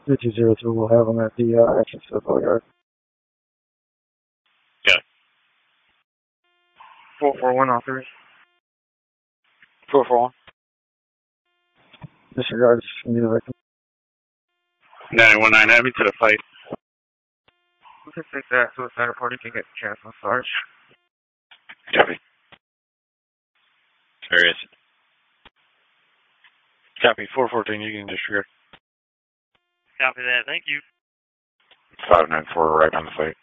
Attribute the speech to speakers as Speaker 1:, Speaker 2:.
Speaker 1: 202 will have them at the entrance to the boatyard.
Speaker 2: Yeah.
Speaker 3: 441 authorized.
Speaker 2: 441.
Speaker 1: Disregard from the victim.
Speaker 2: 919, have me to the fight.
Speaker 3: We can take that suicide report. You can get the chance on Sarge.
Speaker 2: Copy. There is. Copy. 414, you can disregard.
Speaker 4: Copy that. Thank you.
Speaker 2: 594, right on the fight.